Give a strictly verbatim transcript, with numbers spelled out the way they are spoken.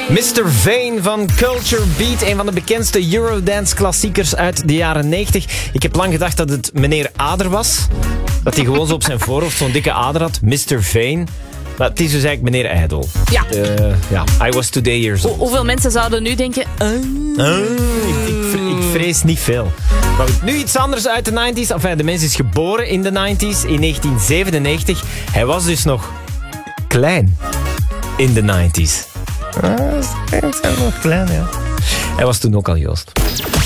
mister Vane van Culture Beat, een van de bekendste Eurodance-klassiekers uit de jaren negentig. Ik heb lang gedacht dat het meneer Ader was. Dat hij gewoon zo op zijn voorhoofd zo'n dikke ader had. mister Vane. Maar het is dus eigenlijk meneer Ijdel. Ja. Uh, ja. I was today years old. Ho- hoeveel mensen zouden nu denken... Uh... Uh, ik, ik, vre- ik vrees niet veel. Maar goed, nu iets anders uit de negentig. Enfin, de mens is geboren in de negentig, in negentien zevenennegentig. Hij was dus nog klein in de negentig. Ah, hij was nog klein, ja. Hij was toen ook al Joost.